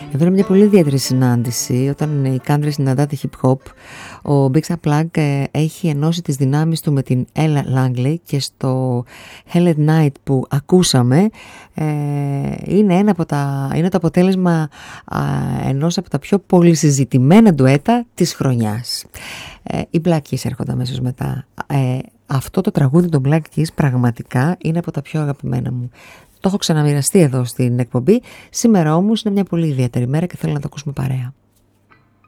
Εδώ είναι μια πολύ ιδιαίτερη συνάντηση. Όταν η country συναντάται hip hop, ο Big Star Plug έχει ενώσει τις δυνάμεις του με την Ella Langley, και στο Hell at Night που ακούσαμε είναι το αποτέλεσμα ενός από τα πιο πολυσυζητημένα ντουέτα της χρονιάς. Οι Black Keys έρχονται αμέσως μετά. Αυτό το τραγούδι των Black Keys πραγματικά είναι από τα πιο αγαπημένα μου. Το έχω ξαναμοιραστεί εδώ στην εκπομπή. Σήμερα όμως είναι μια πολύ ιδιαίτερη μέρα και θέλω να το ακούσουμε παρέα.